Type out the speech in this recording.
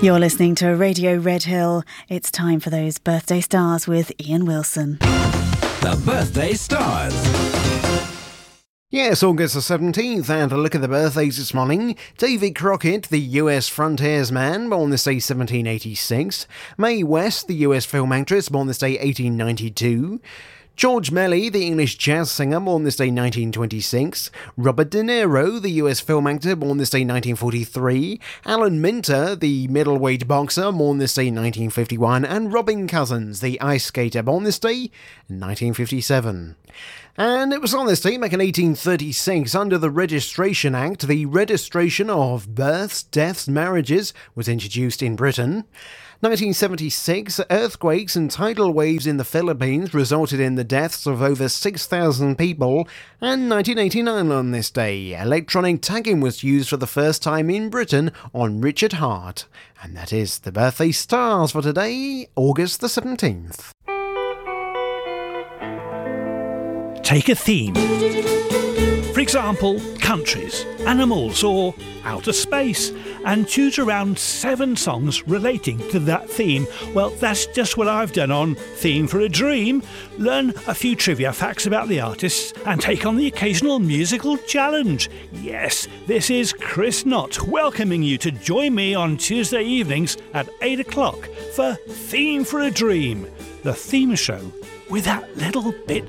You're listening to Radio Red Hill. It's time for those birthday stars with Ian Wilson. The Birthday Stars. Yes, August the 17th, and a look at the birthdays this morning. Davy Crockett, the US frontiersman, born this day 1786. Mae West, the US film actress, born this day 1892. George Melly, the English jazz singer, born this day 1926. Robert De Niro, the US film actor, born this day 1943. Alan Minter, the middleweight boxer, born this day 1951. And Robin Cousins, the ice skater, born this day 1957. And it was on this day, back in 1836, under the Registration Act, the registration of births, deaths, marriages was introduced in Britain. 1976, earthquakes and tidal waves in the Philippines resulted in the deaths of over 6,000 people. And 1989 on this day, electronic tagging was used for the first time in Britain on Richard Hart. And that is the birthday stars for today, August the 17th. Take a theme. For example, countries, animals or outer space, and choose around 7 songs relating to that theme. Well, that's just what I've done on Theme for a Dream. Learn a few trivia facts about the artists and take on the occasional musical challenge. Yes, this is Chris Knott welcoming you to join me on Tuesday evenings at 8 o'clock for Theme for a Dream, the theme show with that little bit